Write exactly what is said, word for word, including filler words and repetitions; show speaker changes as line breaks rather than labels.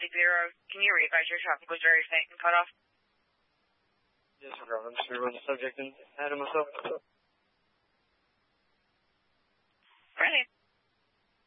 eight zero. Can you readvise your traffic was very faint and cut off?
Yes, no problem. Just run the subject and add him myself.